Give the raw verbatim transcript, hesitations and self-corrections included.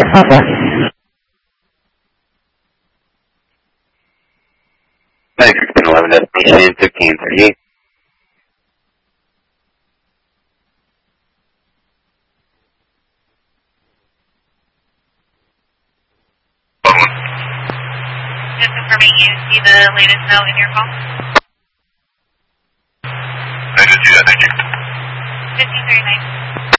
sixteen eleven destination fifteen thirty-eight. Just confirming you see the latest note in your call? I did see that, thank you. fifteen thirty-nine.